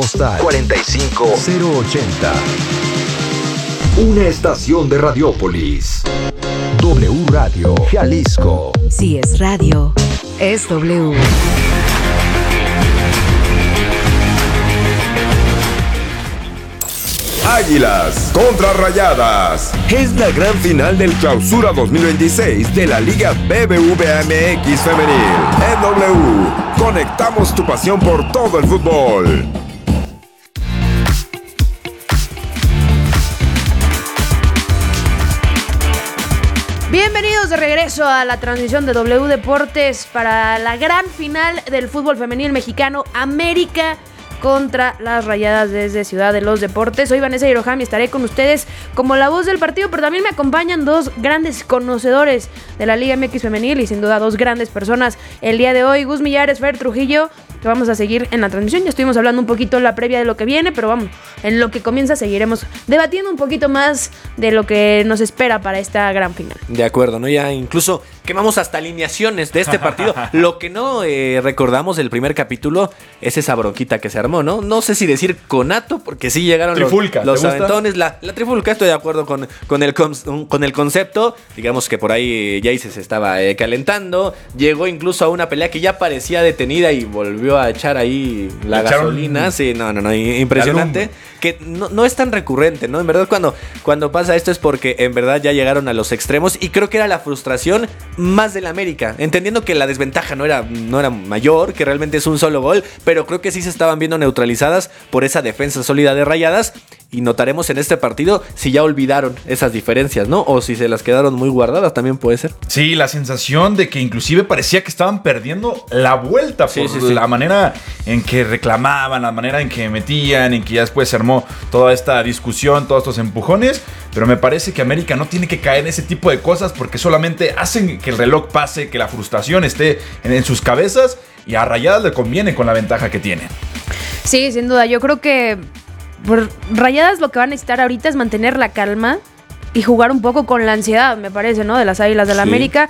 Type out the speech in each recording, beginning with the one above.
postal 45080. Una estación de Radiópolis. W Radio Jalisco. Si es radio, es W. Águilas contra Rayadas. Es la gran final del Clausura 2026 de la Liga BBVA MX Femenil. En W, conectamos tu pasión por todo el fútbol. Bienvenidos de regreso a la transmisión de W Deportes para la gran final del fútbol femenil mexicano, América contra las Rayadas desde Ciudad de los Deportes. Soy Vanessa Iroham y estaré con ustedes como la voz del partido, pero también me acompañan dos grandes conocedores de la Liga MX Femenil y sin duda dos grandes personas el día de hoy, Gus Millares, Fer Trujillo, que vamos a seguir en la transmisión. Ya estuvimos hablando un poquito en la previa de lo que viene, pero vamos, en lo que comienza seguiremos debatiendo un poquito más de lo que nos espera para esta gran final. De acuerdo, ¿no? Ya incluso quemamos hasta alineaciones de este partido. Lo que no recordamos del primer capítulo es esa bronquita que se armó, ¿no? No sé si decir conato, porque sí llegaron trifulca, los aventones. La trifulca, estoy de acuerdo con el concepto. Digamos que por ahí Jayce se estaba calentando. Llegó incluso a una pelea que ya parecía detenida y volvió a echar ahí la gasolina. Sí, no, impresionante. Que no es tan recurrente, ¿no? En verdad, cuando pasa esto es porque en verdad ya llegaron a los extremos y creo que era la frustración más del América, entendiendo que la desventaja no era mayor, que realmente es un solo gol, pero creo que sí se estaban viendo neutralizadas por esa defensa sólida de Rayadas. Y notaremos en este partido si ya olvidaron esas diferencias, ¿no? O si se las quedaron muy guardadas, también puede ser. Sí, la sensación de que inclusive parecía que estaban perdiendo la vuelta por la manera en que reclamaban, la manera en que metían, en que ya después se armó toda esta discusión, todos estos empujones. Pero me parece que América no tiene que caer en ese tipo de cosas porque solamente hacen que el reloj pase, que la frustración esté en sus cabezas, y a Rayadas le conviene con la ventaja que tienen. Sí, sin duda, yo creo que por Rayadas lo que va a necesitar ahorita es mantener la calma y jugar un poco con la ansiedad, me parece, ¿no? De las Águilas del América.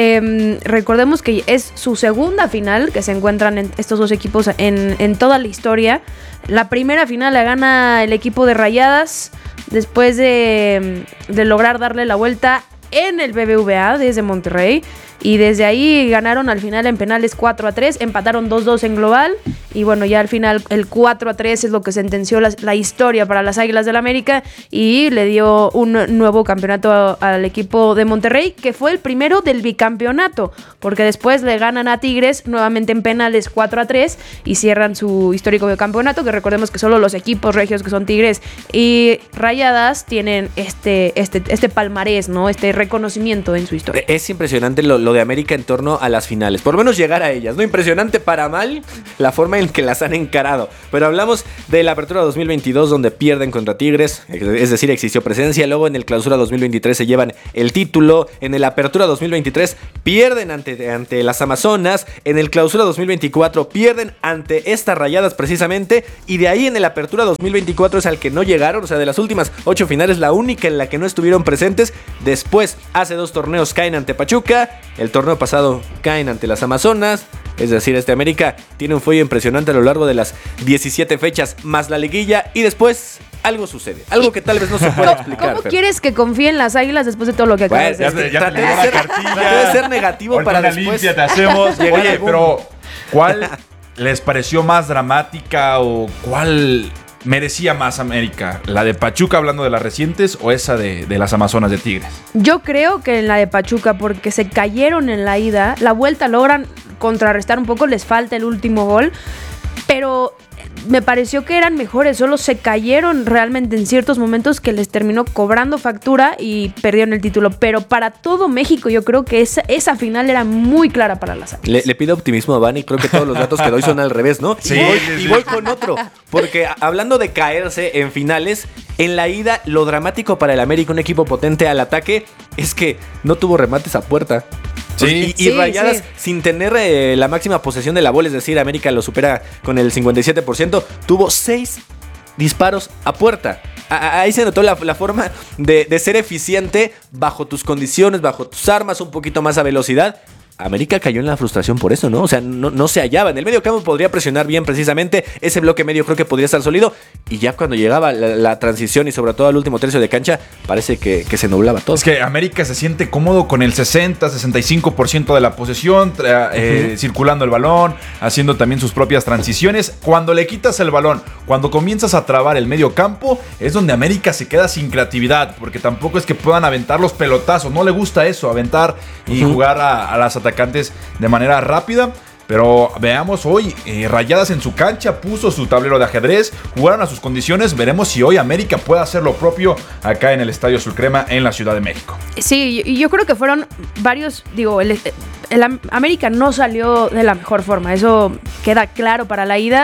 Recordemos que es su segunda final que se encuentran estos dos equipos en toda la historia. La primera final la gana el equipo de Rayadas después de lograr darle la vuelta en el BBVA desde Monterrey. Y desde ahí ganaron al final en penales 4-3, empataron 2-2 en global. Y bueno, ya al final el 4-3 es lo que sentenció la historia para las Águilas del América y le dio un nuevo campeonato al equipo de Monterrey, que fue el primero del bicampeonato, porque después le ganan a Tigres nuevamente en penales 4-3 y cierran su histórico bicampeonato, que recordemos que solo los equipos regios, que son Tigres y Rayadas, tienen este palmarés, ¿no? Este reconocimiento en su historia. Es impresionante lo de América en torno a las finales, por lo menos llegar a ellas, ¿no? Impresionante para mal la forma en que las han encarado, pero hablamos de la Apertura 2022 donde pierden contra Tigres, es decir, existió presencia. Luego en el Clausura 2023 se llevan el título, en el Apertura 2023 pierden ante las Amazonas, en el Clausura 2024 pierden ante estas Rayadas precisamente, y de ahí en el Apertura 2024 es al que no llegaron, o sea, de las últimas 8 finales la única en la que no estuvieron presentes. Después, hace 2 torneos caen ante Pachuca, el torneo pasado caen ante las Amazonas. Es decir, América tiene un fuelle impresionante a lo largo de las 17 fechas más la liguilla, y después algo sucede, algo que tal vez no se pueda explicar. ¿Cómo quieres que confíe en las Águilas después de todo lo que acabas de decir? Ya te llegó la cartilla. Debe ser negativo ahorita para una después. Limpia te hacemos. Oye, pero ¿cuál les pareció más dramática o cuál merecía más América? ¿La de Pachuca, hablando de las recientes, o esa de las Amazonas de Tigres? Yo creo que en la de Pachuca, porque se cayeron en la ida. La vuelta logran contrarrestar un poco, les falta el último gol, pero me pareció que eran mejores, solo se cayeron realmente en ciertos momentos que les terminó cobrando factura y perdieron el título. Pero para todo México yo creo que esa final era muy clara para las Águilas. Le pido optimismo a Vani, creo que todos los datos que doy son al revés, ¿no? Sí, y voy con otro, porque hablando de caerse en finales, en la ida lo dramático para el América, un equipo potente al ataque, es que no tuvo remates a puerta. Sí, y Rayadas, sin tener la máxima posesión de la bola, es decir, América lo supera con el 57%, tuvo 6 disparos a puerta. Ahí se notó la forma de ser eficiente bajo tus condiciones, bajo tus armas, un poquito más a velocidad. América cayó en la frustración por eso, ¿no? O sea, no se hallaba. En el medio campo podría presionar bien precisamente. Ese bloque medio creo que podría estar sólido. Y ya cuando llegaba la transición y sobre todo al último tercio de cancha, parece que se nublaba todo. Es que América se siente cómodo con el 60-65% de la posesión, circulando el balón, haciendo también sus propias transiciones. Cuando le quitas el balón, cuando comienzas a trabar el medio campo, es donde América se queda sin creatividad, porque tampoco es que puedan aventar los pelotazos. No le gusta eso, aventar y jugar a las atacantes de manera rápida. Pero veamos hoy, Rayadas en su cancha puso su tablero de ajedrez, jugaron a sus condiciones, veremos si hoy América puede hacer lo propio acá en el Estadio Sulcrema en la Ciudad de México. Sí, y yo creo que fueron varios, el América no salió de la mejor forma, eso queda claro para la ida.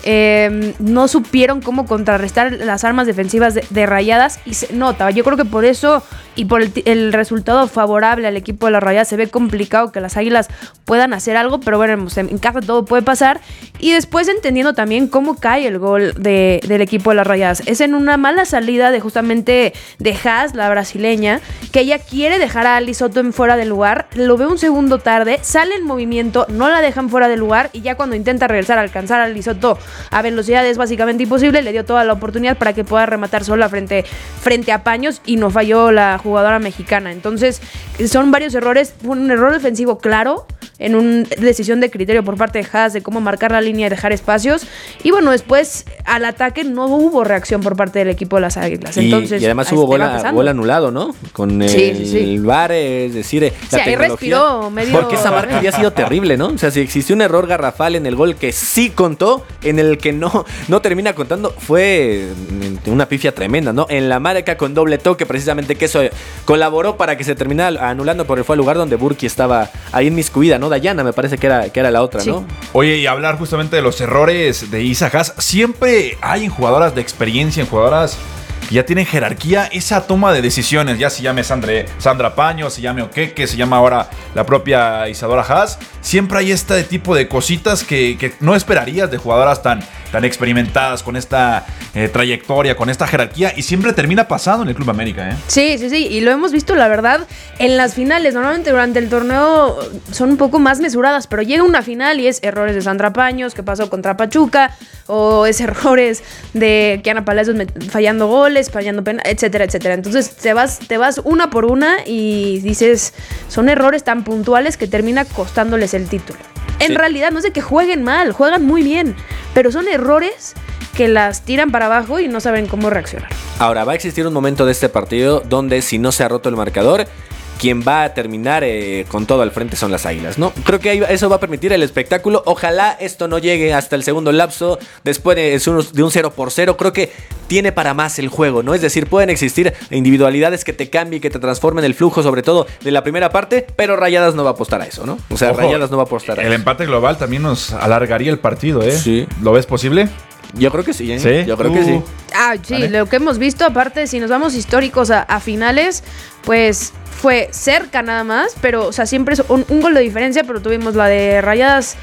No supieron cómo contrarrestar las armas defensivas de Rayadas y se nota. Yo creo que por eso y por el resultado favorable al equipo de las Rayadas se ve complicado que las Águilas puedan hacer algo, pero bueno, en casa todo puede pasar. Y después entendiendo también cómo cae el gol del equipo de las Rayadas. Es en una mala salida de justamente de Haas, la brasileña, que ella quiere dejar a Ali Soto en fuera de lugar, lo ve un segundo tarde, sale en movimiento, no la dejan fuera de lugar y ya cuando intenta regresar a alcanzar a Ali Soto a velocidad es básicamente imposible, le dio toda la oportunidad para que pueda rematar sola frente a Paños y no falló la jugadora mexicana. Entonces son varios errores, un error defensivo claro en una decisión de criterio por parte de Haas de cómo marcar la línea y dejar espacios, y bueno, después al ataque no hubo reacción por parte del equipo de las Águilas. Entonces, y además hubo gol anulado, ¿no? Con el VAR, es decir, la ahí respiró medio. Porque esa marca había sido terrible, ¿no? O sea, si existió un error garrafal en el gol que sí contó, en el que no termina contando, fue una pifia tremenda, ¿no? En la marca con doble toque, precisamente, que eso colaboró para que se terminara anulando, porque fue el lugar donde Burki estaba ahí inmiscuida, ¿no? Dayana me parece que era la otra, sí. ¿No? Oye, y hablar justamente de los errores de Isa Haas, siempre hay en jugadoras de experiencia, en jugadoras que ya tienen jerarquía, esa toma de decisiones, ya se llame Sandra Paños, se llame Oqueque, se llama ahora la propia Isadora Haas, siempre hay este tipo de cositas que no esperarías de jugadoras tan experimentadas, con esta trayectoria, con esta jerarquía, y siempre termina pasando en el Club América, ¿eh? Sí, y lo hemos visto, la verdad, en las finales. Normalmente durante el torneo son un poco más mesuradas, pero llega una final y es errores de Sandra Paños, que pasó contra Pachuca, o es errores de Kiana Palacios fallando goles, fallando penales, etcétera, etcétera. Entonces te vas una por una y dices, son errores tan puntuales que termina costándoles el título. En realidad no es de que jueguen mal, juegan muy bien, pero son errores que las tiran para abajo y no saben cómo reaccionar. Ahora, va a existir un momento de este partido donde, si no se ha roto el marcador, quien va a terminar con todo al frente son las Águilas, ¿no? Creo que eso va a permitir el espectáculo. Ojalá esto no llegue hasta el segundo lapso, después de un 0-0. Creo que tiene para más el juego, ¿no? Es decir, pueden existir individualidades que te cambien, que te transformen el flujo, sobre todo de la primera parte, pero Rayadas no va a apostar a eso, ¿no? O sea, ojo, Rayadas no va a apostar a eso. El empate global también nos alargaría el partido, ¿eh? Sí. ¿Lo ves posible? Yo creo que sí, ¿eh? ¿Sí? Yo creo que sí. Sí, vale. Lo que hemos visto, aparte, si nos vamos históricos a finales, pues fue cerca nada más, pero, o sea, siempre es un gol de diferencia, pero tuvimos la de Rayadas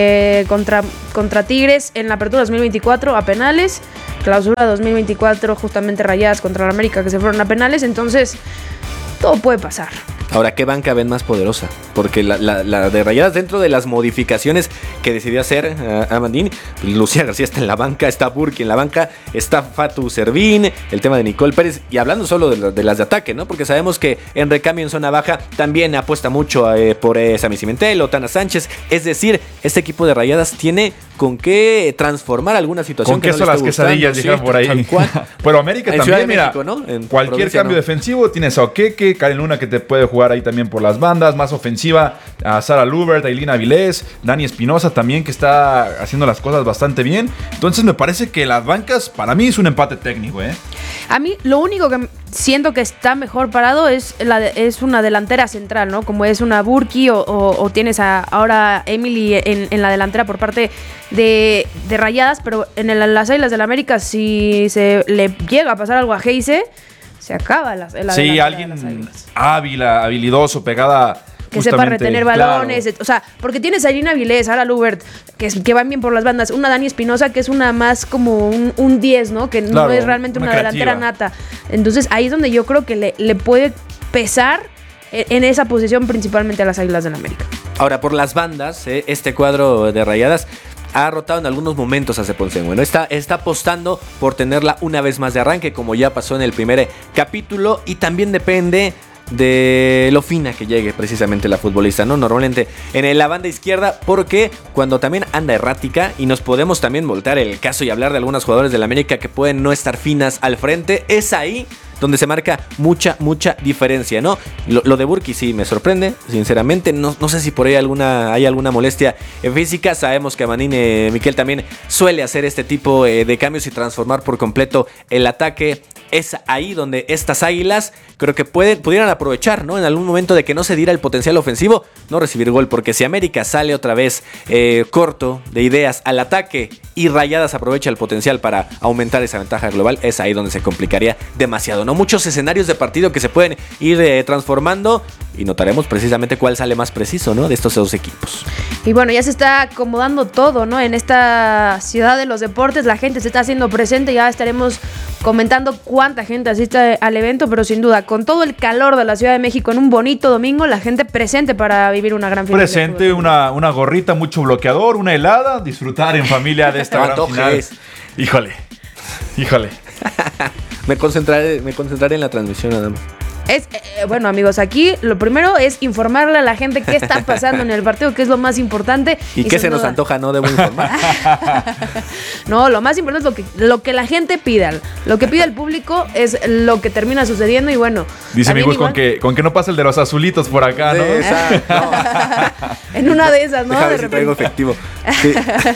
contra Tigres en la apertura 2024 a penales, clausura 2024 justamente Rayadas contra la América, que se fueron a penales. Entonces todo puede pasar. Ahora, ¿qué banca ven más poderosa? Porque la de Rayadas, dentro de las modificaciones que decidió hacer Amandín, Lucía García está en la banca, está Burki en la banca, está Fatu Servín, el tema de Nicole Pérez, y hablando solo de las de ataque, ¿no? Porque sabemos que en recambio en zona baja también apuesta mucho por Sammy Cimentel, Tana Sánchez. Es decir, este equipo de Rayadas tiene con qué transformar alguna situación. ¿Con qué son las quesadillas? Dijeron por ahí. Pero América también, mira, México, ¿no? Cualquier cambio defensivo, tienes a Oqueque, Karen Luna, que te puede jugar ahí también por las bandas, más ofensiva, a Sara Lubert, a Ailina Avilés, Dani Espinosa también, que está haciendo las cosas bastante bien. Entonces me parece que las bancas, para mí, es un empate técnico, ¿eh? A mí lo único que siento que está mejor parado es una delantera central, ¿no? Como es una Burki o tienes ahora Emily en la delantera por parte de Rayadas, pero en las Águilas del América, si se le llega a pasar algo a Heise, se acaba la sí, alguien hábil, habilidoso, pegada, que sepa retener balones, claro. O sea, porque tienes a Ailina Avilés, Sara Lubert, que van bien por las bandas, una Dani Espinosa, que es una más como un 10, ¿no? Que claro, no es realmente una delantera nata. Entonces ahí es donde yo creo que le puede pesar en esa posición principalmente a las Águilas del América. Ahora, por las bandas, este cuadro de Rayadas ha rotado en algunos momentos a Cepolcén. Bueno, está apostando por tenerla una vez más de arranque, como ya pasó en el primer capítulo, y también depende de lo fina que llegue precisamente la futbolista, ¿no? Normalmente en la banda izquierda, porque cuando también anda errática, y nos podemos también voltear el caso y hablar de algunos jugadores del América que pueden no estar finas al frente, es ahí donde se marca mucha diferencia, ¿no? Lo de Burki sí me sorprende, sinceramente. No sé si por ahí hay alguna molestia física. Sabemos que Amanín Miquel también suele hacer este tipo de cambios y transformar por completo el ataque. Es ahí donde estas águilas creo que pudieran aprovechar, ¿no? En algún momento de que no se diera el potencial ofensivo, no recibir gol, porque si América sale otra vez corto de ideas al ataque y Rayadas aprovecha el potencial para aumentar esa ventaja global, es ahí donde se complicaría demasiado, ¿no? Muchos escenarios de partido que se pueden ir transformando y notaremos precisamente cuál sale más preciso, ¿no? De estos dos equipos. Y bueno, ya se está acomodando todo, ¿no? En esta ciudad de los deportes, la gente se está haciendo presente, ya estaremos comentando cuánta gente asiste al evento, pero sin duda, con todo el calor de la Ciudad de México en un bonito domingo, la gente presente para vivir una gran final. Presente, una gorrita, mucho bloqueador, una helada, disfrutar en familia de esta gran final. Híjole. Me concentraré en la transmisión nada más. Bueno, amigos, aquí lo primero es informarle a la gente qué está pasando en el partido, que es lo más importante. ¿Y qué se nos antoja? No debo informar. No, lo más importante es lo que la gente pida. Lo que pide el público es lo que termina sucediendo y bueno. Dice mi Gus con que no pasa el de los azulitos por acá, ¿no? No. En una de esas, ¿no? Déjame de repente traigo efectivo. Sí.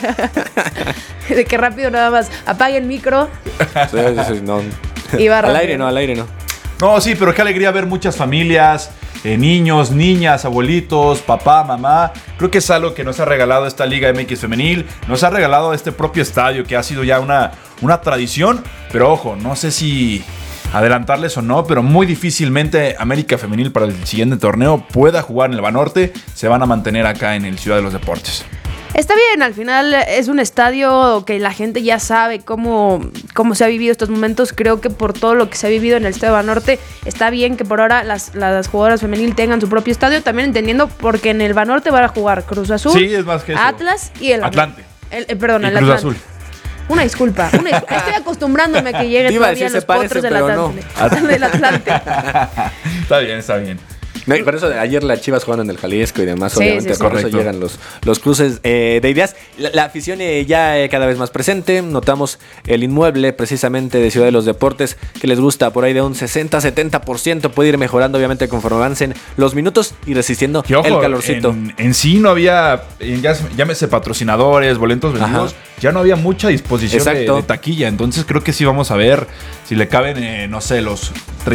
De que rápido nada más apague el micro. Sí, no. Y va al aire no. No, sí, pero qué alegría ver muchas familias, niños, niñas, abuelitos, papá, mamá. Creo que es algo que nos ha regalado esta Liga MX Femenil, nos ha regalado este propio estadio que ha sido ya una tradición. Pero ojo, no sé si adelantarles o no, pero muy difícilmente América Femenil para el siguiente torneo pueda jugar en el Banorte. Se van a mantener acá en el Ciudad de los Deportes. Está bien, al final es un estadio que la gente ya sabe cómo se ha vivido estos momentos. Creo que por todo lo que se ha vivido en el Estadio Banorte, está bien que por ahora las jugadoras femenil tengan su propio estadio, también entendiendo porque en el Banorte van a jugar Cruz Azul, sí, es más que eso. Atlas y el Atlante. El Cruz Atlante. Azul. Una disculpa. Estoy acostumbrándome a que lleguen todavía los potros del Atlante. Está bien. Por eso ayer las Chivas jugaron en el Jalisco y demás, sí, obviamente, sí, por correcto. eso llegan los cruces de ideas. La afición ya cada vez más presente. Notamos el inmueble precisamente de Ciudad de los Deportes que les gusta por ahí de un 60-70%. Puede ir mejorando obviamente conforme avancen los minutos y resistiendo y ojo, el calorcito. En sí no había, llámese patrocinadores, boletos vendidos, ya no había mucha disposición de taquilla. Entonces creo que sí vamos a ver si le caben, no sé, los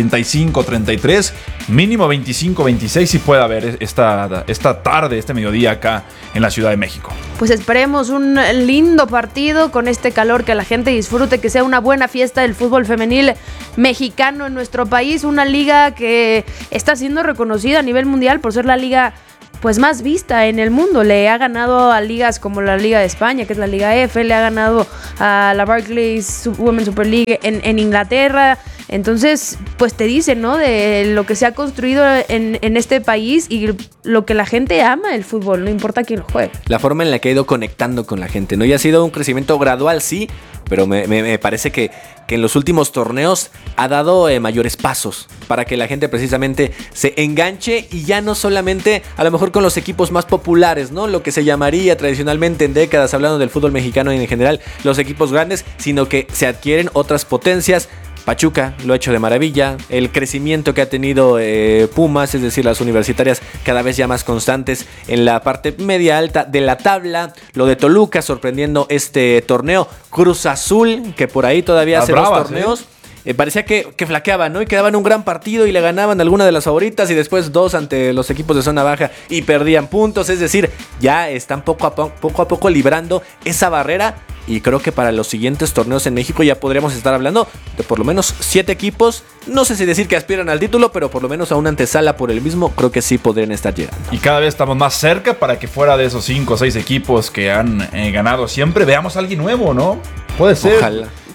35, 33, mínimo 25, 26 si puede haber esta tarde, este mediodía acá en la Ciudad de México. Pues esperemos un lindo partido con este calor, que la gente disfrute, que sea una buena fiesta del fútbol femenil mexicano en nuestro país, una liga que está siendo reconocida a nivel mundial por ser la liga pues más vista en el mundo. Le ha ganado a ligas como la Liga de España, que es la Liga F, le ha ganado a la Barclays Women's Super League en Inglaterra. Entonces, pues te dicen, ¿no? De lo que se ha construido en este país y lo que la gente ama el fútbol, no importa quién lo juegue. La forma en la que ha ido conectando con la gente, ¿no? Y ha sido un crecimiento gradual, sí, pero me parece que en los últimos torneos ha dado mayores pasos para que la gente precisamente se enganche y ya no solamente a lo mejor con los equipos más populares, ¿no? Lo que se llamaría tradicionalmente en décadas, hablando del fútbol mexicano y en general los equipos grandes, sino que se adquieren otras potencias. Pachuca lo ha hecho de maravilla, el crecimiento que ha tenido Pumas, es decir, las universitarias cada vez ya más constantes en la parte media alta de la tabla, lo de Toluca sorprendiendo este torneo, Cruz Azul, que por ahí todavía hace dos torneos, parecía que flaqueaban, ¿no? Y quedaban un gran partido y le ganaban alguna de las favoritas y después dos ante los equipos de zona baja y perdían puntos, es decir, ya están poco a poco librando esa barrera. Y creo que para los siguientes torneos en México ya podríamos estar hablando de por lo menos 7 equipos. No sé si decir que aspiran al título, pero por lo menos a una antesala por el mismo, creo que sí podrían estar llegando. Y cada vez estamos más cerca para que fuera de esos 5 o 6 equipos que han ganado siempre, veamos a alguien nuevo, ¿no? Puede ser. Ojalá.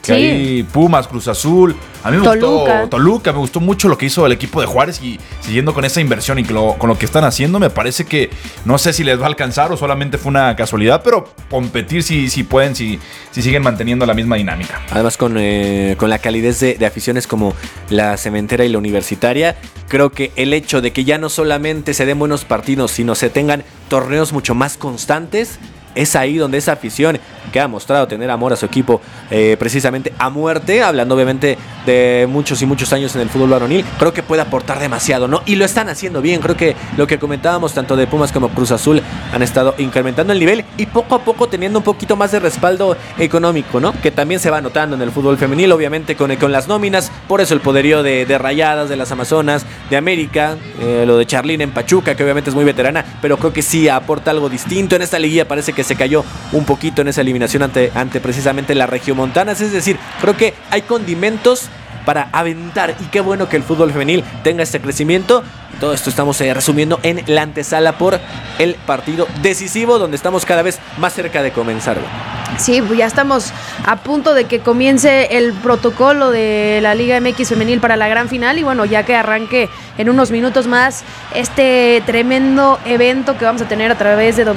Que ahí Pumas, Cruz Azul, a mí me gustó Toluca, me gustó mucho lo que hizo el equipo de Juárez y siguiendo con esa inversión y con lo que están haciendo, me parece que no sé si les va a alcanzar o solamente fue una casualidad, pero competir si pueden, si siguen manteniendo la misma dinámica. Además con la calidez de aficiones como la Cementera y la Universitaria, creo que el hecho de que ya no solamente se den buenos partidos, sino se tengan torneos mucho más constantes, es ahí donde esa afición que ha mostrado tener amor a su equipo precisamente a muerte, hablando obviamente de muchos y muchos años en el fútbol varonil, creo que puede aportar demasiado, ¿no? Y lo están haciendo bien. Creo que lo que comentábamos tanto de Pumas como Cruz Azul han estado incrementando el nivel y poco a poco teniendo un poquito más de respaldo económico, ¿no? Que también se va notando en el fútbol femenil, obviamente con las nóminas, por eso el poderío de Rayadas, de las Amazonas, de América, lo de Charlín en Pachuca, que obviamente es muy veterana, pero creo que sí aporta algo distinto. En esta liguilla parece que se cayó un poquito en esa eliminación ante precisamente la Regiomontanas, es decir, creo que hay condimentos para aventar y qué bueno que el fútbol femenil tenga este crecimiento. Todo esto estamos resumiendo en la antesala por el partido decisivo donde estamos cada vez más cerca de comenzar. Sí, pues ya estamos a punto de que comience el protocolo de la Liga MX femenil para la gran final y bueno, ya que arranque en unos minutos más este tremendo evento que vamos a tener a través de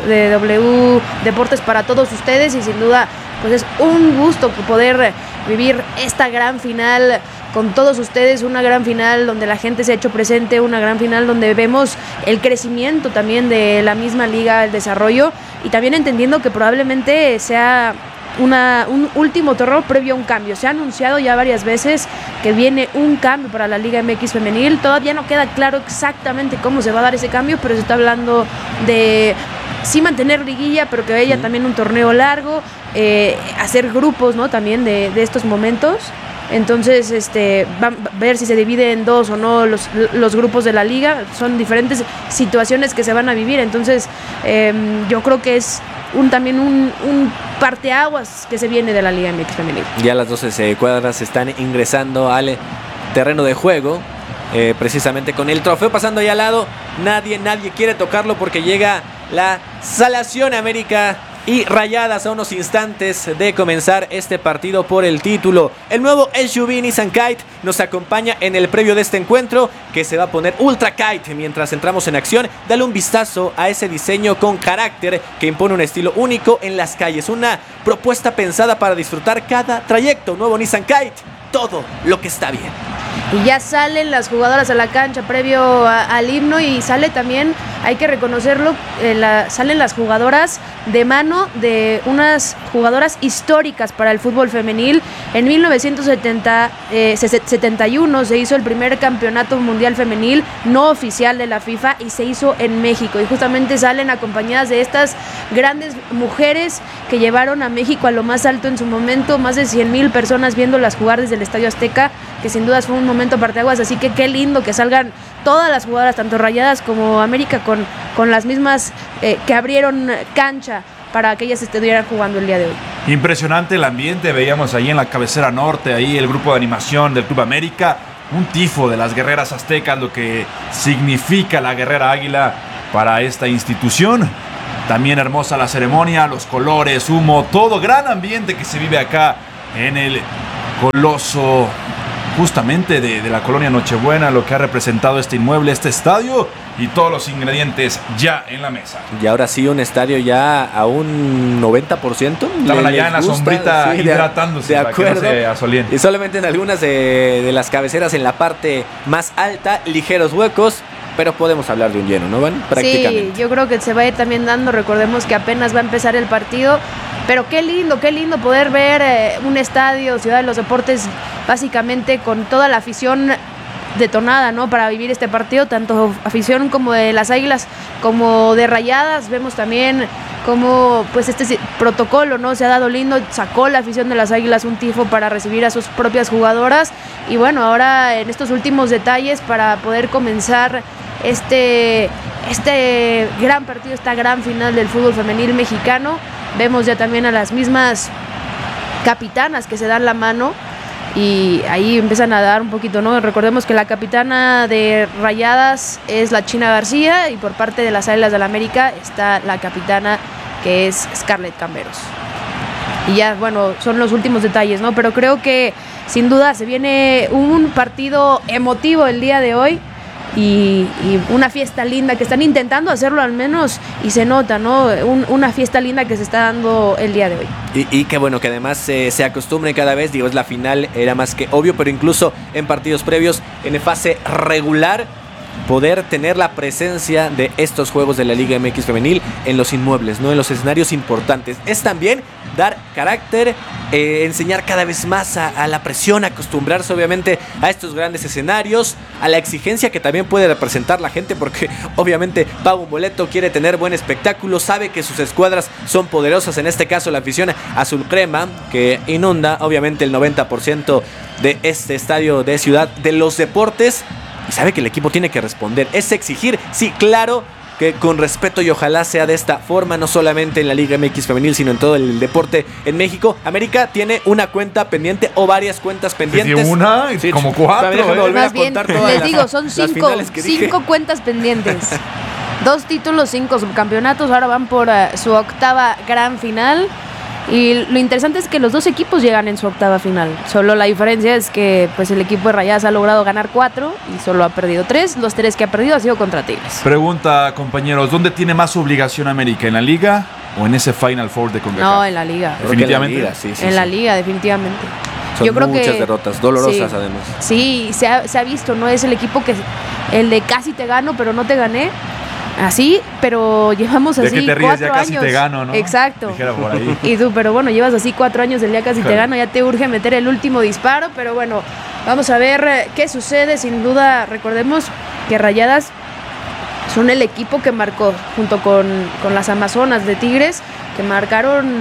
W Deportes para todos ustedes y sin duda pues es un gusto poder vivir esta gran final con todos ustedes, una gran final donde la gente se ha hecho presente, una gran final donde vemos el crecimiento también de la misma liga, el desarrollo y también entendiendo que probablemente sea un último torneo previo a un cambio. Se ha anunciado ya varias veces que viene un cambio para la Liga MX femenil, todavía no queda claro exactamente cómo se va a dar ese cambio, pero se está hablando de sí mantener liguilla, pero que haya también un torneo largo, hacer grupos, ¿no? También de estos momentos. Entonces, va a ver si se divide en dos o no los grupos de la liga. Son diferentes situaciones que se van a vivir. Entonces, yo creo que es también un parteaguas que se viene de la Liga MX femenil. Ya las 12 cuadras están ingresando al terreno de juego. Precisamente con el trofeo pasando ahí al lado. Nadie quiere tocarlo porque llega la Salación América y Rayadas a unos instantes de comenzar este partido por el título. El nuevo SUV Nissan Kite nos acompaña en el previo de este encuentro que se va a poner Ultra Kite. Mientras entramos en acción, dale un vistazo a ese diseño con carácter que impone un estilo único en las calles. Una propuesta pensada para disfrutar cada trayecto. Nuevo Nissan Kite, todo lo que está bien. Y ya salen las jugadoras a la cancha previo al himno y sale también, hay que reconocerlo, salen las jugadoras de mano de unas jugadoras históricas para el fútbol femenil. En 1971 se hizo el primer campeonato mundial femenil no oficial de la FIFA y se hizo en México. Y justamente salen acompañadas de estas grandes mujeres que llevaron a México a lo más alto en su momento, más de 100,000 personas viéndolas jugar desde el Estadio Azteca, que sin dudas fue un momento parteaguas, así que qué lindo que salgan todas las jugadoras, tanto Rayadas como América, con las mismas que abrieron cancha para que ellas estuvieran jugando el día de hoy. Impresionante el ambiente, veíamos ahí en la cabecera norte, ahí el grupo de animación del Club América, un tifo de las guerreras aztecas, lo que significa la guerrera águila para esta institución. También hermosa la ceremonia, los colores, humo, todo, gran ambiente que se vive acá en el coloso justamente de la colonia Nochebuena, lo que ha representado este inmueble, este estadio y todos los ingredientes ya en la mesa. Y ahora sí, un estadio ya a un 90%. Estaban allá en la sombrita, sí, hidratándose de acuerdo, para que no se asolien. Y solamente en algunas de las cabeceras en la parte más alta, ligeros huecos, pero podemos hablar de un lleno, ¿no, Van? Prácticamente. Sí, yo creo que se va a ir también dando, recordemos que apenas va a empezar el partido, pero qué lindo poder ver un estadio, Ciudad de los Deportes, básicamente con toda la afición detonada, ¿no? Para vivir este partido, tanto afición como de las Águilas como de Rayadas. Vemos también cómo pues este protocolo, ¿no? Se ha dado lindo, sacó la afición de las Águilas un tifo para recibir a sus propias jugadoras y bueno, ahora en estos últimos detalles para poder comenzar este gran partido, esta gran final del fútbol femenil mexicano. Vemos ya también a las mismas capitanas que se dan la mano y ahí empiezan a dar un poquito, ¿no? Recordemos que la capitana de Rayadas es la China García y por parte de las Águilas del América está la capitana que es Scarlett Camberos. y ya, bueno, son los últimos detalles, ¿no? Pero creo que sin duda se viene un partido emotivo el día de hoy. Y una fiesta linda, que están intentando hacerlo al menos, y se nota, ¿no? Una fiesta linda que se está dando el día de hoy. Y que bueno, que además se acostumbren cada vez, digo, es la final, era más que obvio, pero incluso en partidos previos, en fase regular, poder tener la presencia de estos juegos de la Liga MX femenil en los inmuebles, ¿no? En los escenarios importantes. Es también dar carácter, enseñar cada vez más a la presión, acostumbrarse obviamente a estos grandes escenarios, a la exigencia que también puede representar la gente, porque obviamente paga un boleto, quiere tener buen espectáculo, sabe que sus escuadras son poderosas, en este caso la afición azul crema, que inunda obviamente el 90% de este estadio de Ciudad de los Deportes, y sabe que el equipo tiene que responder, es exigir, sí, claro, que con respeto, y ojalá sea de esta forma, no solamente en la Liga MX femenil, sino en todo el deporte en México. América tiene una cuenta pendiente o varias cuentas pendientes. ¿Tiene una? Sí, como 4. Más bien, les digo, son 5 cuentas pendientes. 2 títulos, 5 subcampeonatos, ahora van por su 8ª gran final. Y lo interesante es que los 2 equipos llegan en su 8ª final. Solo la diferencia es que pues el equipo de Rayadas ha logrado ganar 4 y solo ha perdido 3. Los 3 que ha perdido ha sido contra Tigres. Pregunta, compañeros, ¿dónde tiene más obligación América? ¿En la Liga o en ese Final Four de CONCACAF? No, en la Liga. Definitivamente. En la Liga, sí, en la Liga, definitivamente. Son Yo creo muchas que, derrotas, dolorosas sí, además. Sí, se ha visto, ¿no? Es el equipo que el de casi te gano, pero no te gané. Así, pero llevamos así 4 años. De que te ríes, ya casi te gano, ¿no? Exacto. Dijera por ahí. Y tú, pero bueno, llevas así 4 años del día casi te gano, ya te urge meter el último disparo, pero bueno, vamos a ver qué sucede. Sin duda, recordemos que Rayadas son el equipo que marcó, junto con las Amazonas de Tigres, que marcaron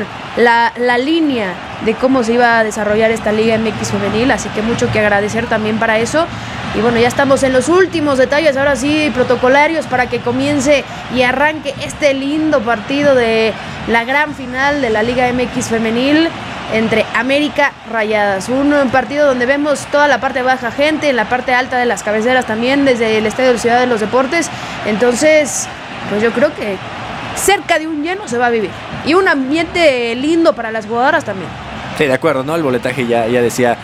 la línea de cómo se iba a desarrollar esta Liga MX femenil, así que mucho que agradecer también para eso. Y bueno, ya estamos en los últimos detalles, ahora sí, protocolarios, para que comience y arranque este lindo partido de la gran final de la Liga MX femenil entre América Rayadas. Un partido donde vemos toda la parte baja gente, en la parte alta de las cabeceras también, desde el Estadio de Ciudad de los Deportes. Entonces, pues yo creo que cerca de un lleno se va a vivir. Y un ambiente lindo para las jugadoras también. Sí, de acuerdo, ¿no? El boletaje ya decía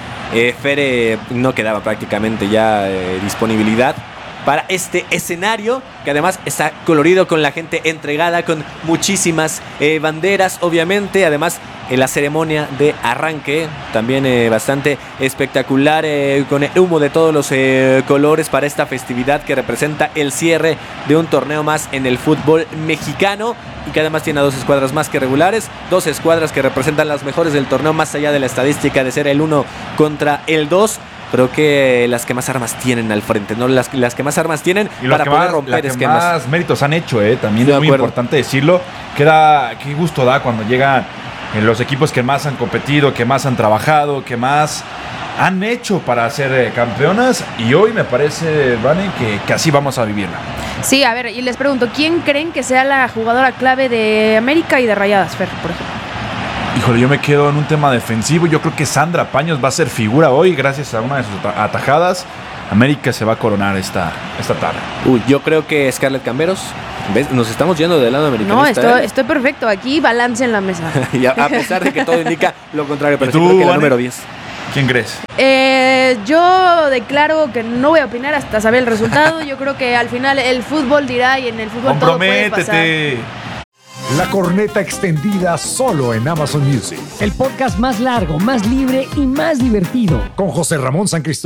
Fere, no quedaba prácticamente ya disponibilidad para este escenario, que además está colorido, con la gente entregada, con muchísimas banderas, obviamente. Además, la ceremonia de arranque también bastante espectacular, con el humo de todos los colores para esta festividad que representa el cierre de un torneo más en el fútbol mexicano, y que además tiene 2 escuadras más que regulares, 2 escuadras que representan las mejores del torneo, más allá de la estadística de ser el 1 contra el 2. Creo que las que más armas tienen al frente, ¿no? Las que más armas tienen para poder romper esquemas. Las que más méritos han hecho, también es muy importante decirlo. Qué gusto da cuando llegan los equipos que más han competido, que más han trabajado, que más han hecho para ser campeonas. Y hoy me parece, Vane, que así vamos a vivirla. Sí, a ver, y les pregunto, ¿quién creen que sea la jugadora clave de América y de Rayadas, Fer, por ejemplo? Híjole, yo me quedo en un tema defensivo. Yo creo que Sandra Paños va a ser figura hoy gracias a una de sus atajadas. América se va a coronar esta tarde. Yo creo que Scarlett Camberos. ¿Ves? Nos estamos yendo del lado americanista. No, estoy perfecto. Aquí balance en la mesa. Y a pesar de que todo indica lo contrario, pero sí creo que la número 10. ¿Quién crees? Yo declaro que no voy a opinar hasta saber el resultado. Yo creo que al final el fútbol dirá, y en el fútbol todo puede pasar. La corneta extendida solo en Amazon Music. El podcast más largo, más libre y más divertido. Con José Ramón San Cristóbal.